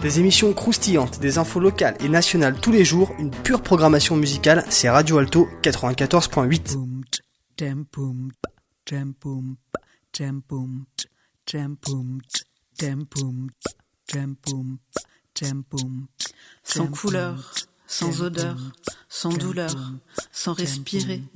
Des émissions croustillantes, des infos locales et nationales tous les jours, une pure programmation musicale, c'est Radio Alto 94.8. Sans couleur, sans odeur, sans douleur, sans respirer.